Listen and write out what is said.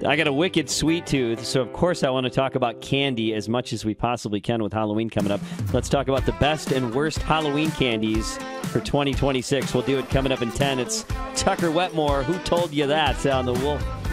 I got a wicked sweet tooth, so of course I want to talk about candy as much as we possibly can with Halloween coming up. Let's talk about the best and worst Halloween candies for 2026. We'll do it coming up in 10. It's Tucker Wetmore. Who told you that on the Wolf